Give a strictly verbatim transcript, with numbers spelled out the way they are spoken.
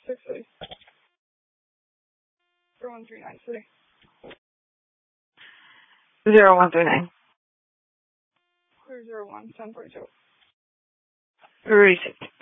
six three. Zero one three nine three. Zero one three nine. Clear zero one ten forty two. Receipt.